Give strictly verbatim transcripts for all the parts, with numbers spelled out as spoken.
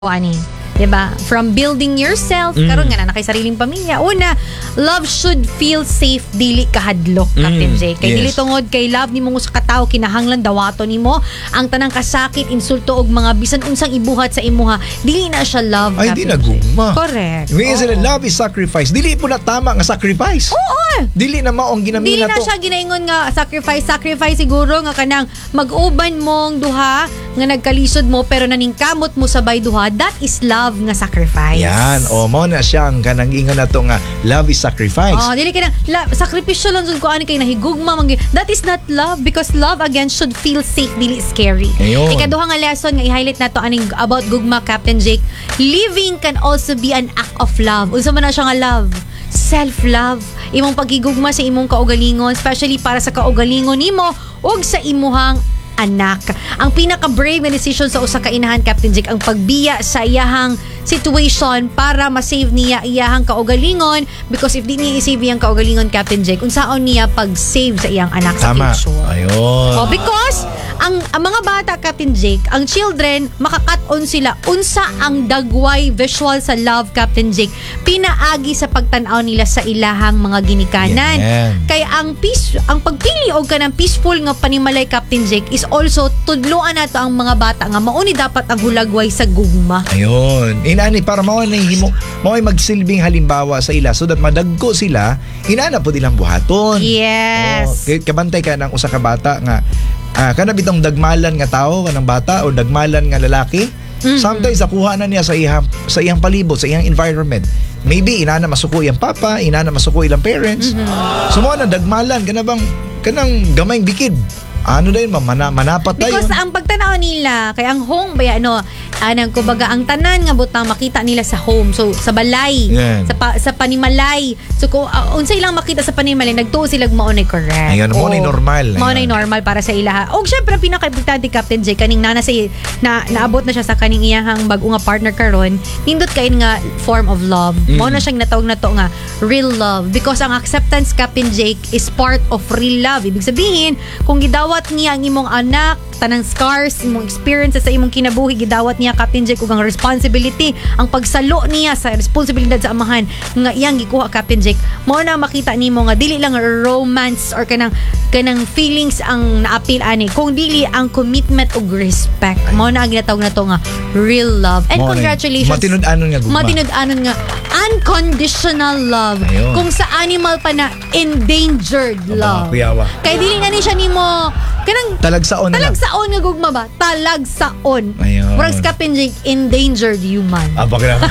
ani, 'di ba? From building yourself, Mm. karon nga na nakay sariling pamilya. Una, love should feel safe, dili kahadlok, Captain Mm, J. Kay yes. dili tungod kay love nimo sa katawo kinahanglan dawaton nimo ang tanang kasakit, insulto og mga bisan unsang ibuhat sa imuha, dili na siya love, Ay, di Captain na J. gugma. Correct. May sila, Oo. love is sacrifice. Dili po na tama nga sacrifice. Oo. Dili na maong ginamina Dili na to. siya ginaingon nga sacrifice sacrifice siguro nga kanang mag-uban mong duha nga nagkalisod mo pero naningkamot mo sabay duha, that is love nga sacrifice. Yan, o mo na siya ang kanang ingon na to nga love is sacrifice. Oh, dili ka na la, sakripisyo lang jud ko ani kay nahigugma man gyud. That is not love because love again should feel safe, dili scary. Ayun. Ikaduha nga lesson nga i-highlight nato aning about gugma, Captain Jake. Living can also be an act of love. Unsa man na siya nga love? Self-love. Imong pagigugma sa imong kaugalingon, especially para sa kaugalingon nimo ug sa imuhang anak. Ang pinaka-brave nga decision sa usa ka inahan, Captain Jake, ang pagbiya sa iyahang situation para ma-save niya iyahang kaugalingon, because if di niya i-save iyang kaugalingon, Captain Jake, unsaon niya pag-save sa iyang anak sa Tama. future? Ayun. Oh, because ang, ang mga bata, Captain Jake, ang children, makakat-on sila. Unsa ang dagway visual sa love, Captain Jake? Pinaagi sa pagtanaw nila sa ilahang mga ginikanan. Yan. Kaya ang peace, ang pagpili og kanang peaceful nga panimalay, Captain Jake, is also tudloan nato ang mga bata nga mauni dapat ang hulagway sa gugma. Ayun. Inani para mao na himo, mao ay magsilbing halimbawa sa ila so that madagko sila, inana po dilang buhaton. Yes. Oh, kay kabantay ka ng usa ka bata nga ah, kana bitong dagmalan nga tao kanang bata o dagmalan nga lalaki. Mhm. Sometimes nakuha na niya sa iyang sa iyang palibot, sa iyang environment. Maybe inana masuko iyang papa, inana masuko ilang parents. Mhm. So mo na dagmalan kana bang kanang gamayng bikid. Ano dayon mana, manapat dayon. Because ang pagtanaw nila, kay ang home ba ano, anang kumbaga ang tanan nga butang makita nila sa home. So sa balay, Yan. sa pa, sa panimalay. So kung uh, unsay lang makita sa panimalay, nagtuo sila maunay correct. Ayun, maunay normal. Maunay Ayun. normal para sa ilaha. Og syempre pinaka-importante, Captain J, kaning nana sa na naabot na siya sa kaning iyahang bag-o nga partner karon, nindot kain nga form of love. Mm. Mao na siyang natawag na to nga real love, because ang acceptance, Captain Jake, is part of real love. Ibig sabihin, kung gidawat niya ang imong anak, tanang scars, imong experiences sa imong kinabuhi, gidawat niya, Captain Jake, ug ang responsibility, ang pagsalo niya sa responsibilidad sa amahan nga iyang gikuha, Captain Jake, mao na makita nimo nga dili lang romance or kanang kanang feelings ang naapil ani, kung dili ang commitment ug respect. Mao na ang ginatawag na to nga real love. And Mao na- congratulations. Matinud-anon nga gugma. Matinud-anon nga unconditional love. Ayun. Kung sa animal pa na endangered love. Kuyawa. Kay dili nga ni siya nimo kanang Talagsaon na lang. talagsaon nga gugma ba? Talagsaon. Ayun. Whereas Captain Jake, endangered human. Ah, bakit naman?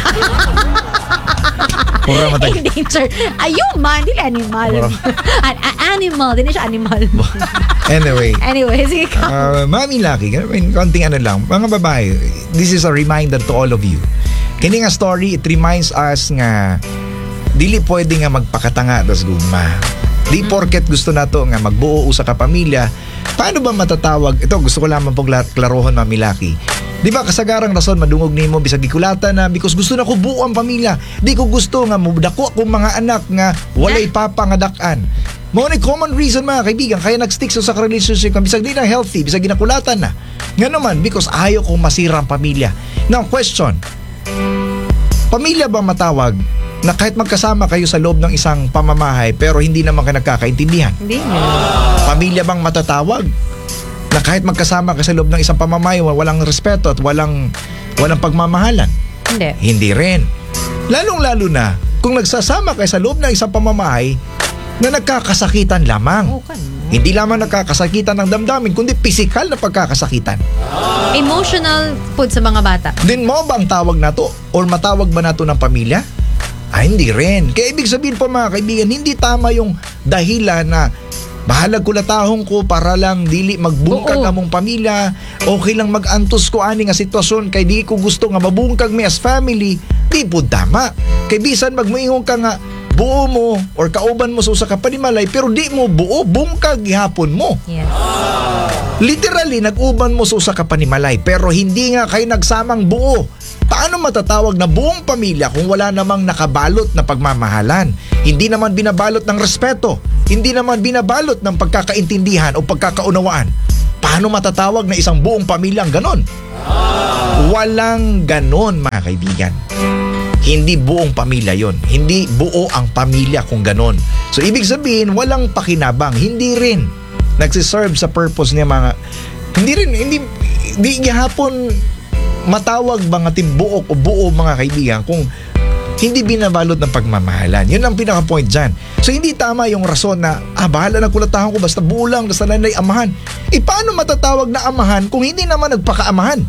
Pura matay. Endangered. A human, dili animal. Pura. An a- animal, dili siya animal. Anyway. Anyway, sige ka. Uh, Mami Lucky, I mean, konting ano lang, mga babae, this is a reminder to all of you. Kini nga story, it reminds us nga dili pwede nga magpakatanga das gugma. Di porket gusto nato nga magbuo usa ka pamilya, paano ba matatawag? Ito, gusto ko lamang pong klar- klarohon, Mami Lucky. Di ba kasagarang rason madungog nimo bisag gikulata na because gusto na ko buo ang pamilya. Di ko gusto nga mudako akong mga anak nga walay papa nga dak-an. Mao ni common reason, mga kaibigan, kaya nag-stick sa sa relationship nga bisag di na healthy, bisag ginakulatan na. Nga naman because ayaw kong masira ang pamilya. Now, question. Pamilya ba matawag na kahit magkasama kayo sa loob ng isang pamamahay pero hindi naman kayo nagkakaintindihan? Hindi nga. Pamilya bang matatawag na kahit magkasama ka sa loob ng isang pamamahay walang respeto at walang walang pagmamahalan? Hindi. Hindi rin. Lalong-lalo na kung nagsasama kayo sa loob ng isang pamamahay na nagkakasakitan lamang. Oo, kan. Hindi lamang nagkakasakitan ng damdamin, kundi pisikal na pagkakasakitan. Emotional food sa mga bata. Din mo ba ang tawag na to? Or matawag ba na to ng pamilya? Ay, hindi rin. Kaya ibig sabihin po, mga kaibigan, hindi tama yung dahilan na bahalag ko latahong ko para lang dili magbungkag Oo. among pamilya, okay lang mag-antos ko ani nga sitwasyon kay di ko gusto nga mabungkag mi as family. Di po tama. Kay bisan magmuingon ka nga buo mo or kauban mo sa usa ka panimalay pero di mo buo, bungkag gihapon mo. Yes. Literally, nag-uban mo sa usa ka panimalay pero hindi nga kayo nagsamang buo. Paano matatawag na buong pamilya kung wala namang nakabalot na pagmamahalan? Hindi naman binabalot ng respeto. Hindi naman binabalot ng pagkakaintindihan o pagkakaunawaan. Paano matatawag na isang buong pamilya ang ganon? Walang ganon, mga kaibigan. Hindi buong pamilya yon. Hindi buo ang pamilya kung ganon. So, ibig sabihin, walang pakinabang. Hindi rin nagsiserve sa purpose niya mga... Hindi rin, hindi, hindi hapon matawag mga tibuok o buo, mga kaibigan, kung hindi binabalot ng pagmamahalan. Yun ang pinaka-point dyan. So, hindi tama yung rason na, ah, bahala na kulatahan ko, basta buo lang, basta nanay amahan. E, paano matatawag na amahan kung hindi naman nagpakaamahan?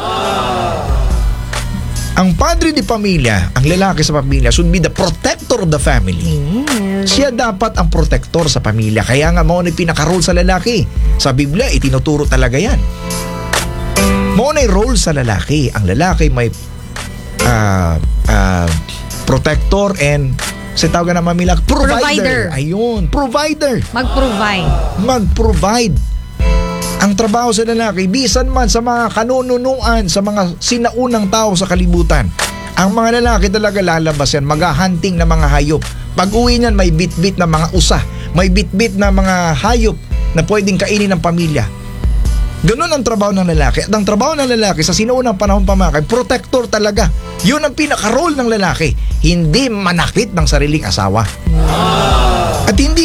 Ang padre di pamilya, ang lalaki sa pamilya, should be the protector of the family. Yes. Siya dapat ang protector sa pamilya. Kaya nga mo na pinaka-role sa lalaki. Sa Biblia, itinuturo talaga yan. Mo na role sa lalaki. Ang lalaki may uh, uh, protector and sa tawag na mamila, provider. Provider. Ayun, provider. Mag-provide. Mag-provide. Ang trabaho sa lalaki, bisan man sa mga kanununuan, sa mga sinaunang tao sa kalibutan, ang mga lalaki talaga lalabas yan, maghahunting na mga hayop. Pag uwi niyan, may bit-bit na mga usa, may bit-bit na mga hayop na pwedeng kainin ng pamilya. Ganun ang trabaho ng lalaki. At ang trabaho ng lalaki sa sinuunang panahon pamakay, protector talaga. Yun ang pinaka-role ng lalaki. Hindi manakit ng sariling asawa. At hindi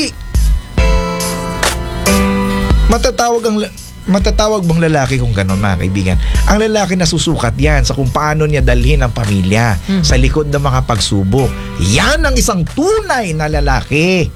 matatawag ang matatawag bang lalaki kung gano'n, mga kaibigan? Ang lalaki nasusukat yan sa kung paano niya dalhin ang pamilya hmm. sa likod ng mga pagsubok. Yan ang isang tunay na lalaki.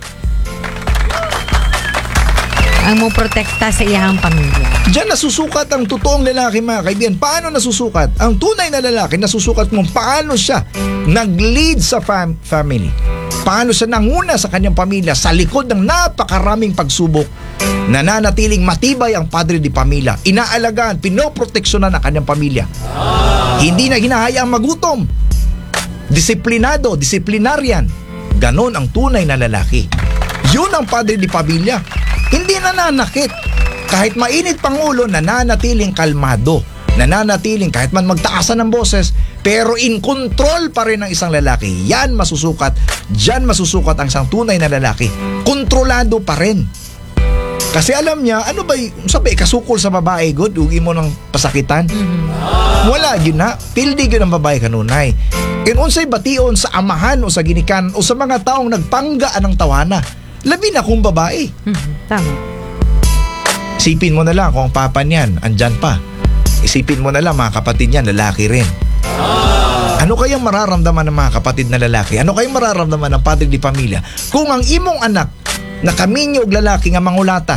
Ang mo protekta sa iyang pamilya. Diyan nasusukat ang totoong lalaki, mga kaibigan. Paano nasusukat? Ang tunay na lalaki nasusukat kung paano siya nag-lead sa fam- family. Paano siya nanguna sa kanyang pamilya sa likod ng napakaraming pagsubok. Nananatiling matibay ang padre di pamilya. Inaalagaan, pinoproteksyonan ang kanyang pamilya. Hindi na hinahayaang magutom. Disiplinado, disiplinaryan. Ganon ang tunay na lalaki. Yun ang padre di pamilya. Hindi nananakit. Kahit mainit pang ulo, nananatiling kalmado. Nananatiling kahit man magtaasan ng boses, pero in control pa rin ang isang lalaki. Yan masusukat. Diyan masusukat ang isang tunay na lalaki. Kontrolado pa rin. Kasi alam niya, ano ba, sabi, kasukol sa babae, good, ugi mo ng pasakitan. Mm-hmm. Wala, yun na. Pildig yun ang babae kanunay. And unsay bation sa amahan o sa ginikan o sa mga taong nagpanggaan ng tawana. Labi na kung babae. Mm-hmm. Tama. Isipin mo na lang kung ang papa niyan, andyan pa. Isipin mo na lang, mga kapatid niyan, lalaki rin. Ano kayang mararamdaman ng mga kapatid na lalaki? Ano kayang mararamdaman ng padre di pamilya kung ang imong anak na kaminyo og lalaki nga mangulata?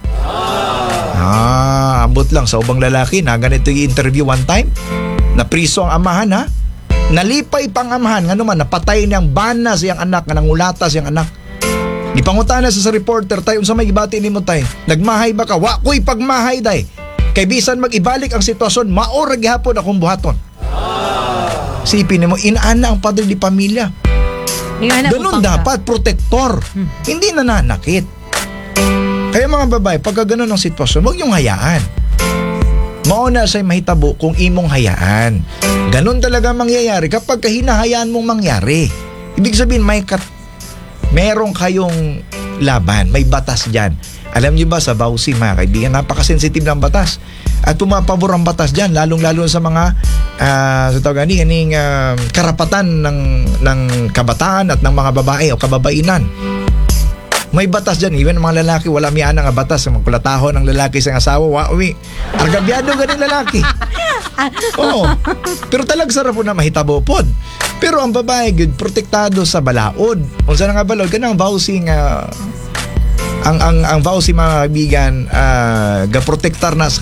Ah, ambot lang sa ubang lalaki na ganito yung interview one time. Na priso ang amahan, ha? Nalipay pang amahan, nga naman, napatay niyang bana siyang anak, nga nangulata siyang anak. Gipangutana sa sa reporter, tayo sa may gibati ni mo tayo, nagmahay ba ka? Wa ko'y pagmahay day. Kay bisan mag-ibalik ang sitwasyon, maora gihapon akong buhaton. Sipin mo, inaana ang padre di pamilya. Ganun dapat, protector. Hmm. Hindi nananakit. Kaya mga babae, pagka ganun ang sitwasyon, huwag yung hayaan. Mauna sa'y mahitabo kung imong hayaan. Ganun talaga mangyayari kapag hinahayaan mong mangyari. Ibig sabihin, may kat merong kayong laban, may batas dyan. Alam niyo ba sa Bausi, mga kaibigan, napakasensitive ng batas. At pumapabor ang batas dyan, lalong-lalo sa mga uh, sa tawag ni, kaning uh, karapatan ng, ng kabataan at ng mga babae o kababainan. May batas dyan. Even mga lalaki, wala miyan nga batas. Magkulatahon ng lalaki sa asawa. Wawi. Argabyado ganing lalaki. Oo. Pero talag sarap po na mahitabo po. Pero ang babae, good, protektado sa balaod. Kung saan nga balaod, ganang Bausi nga ang ang ang Bausi, mga kaibigan, uh, gaprotektar na sa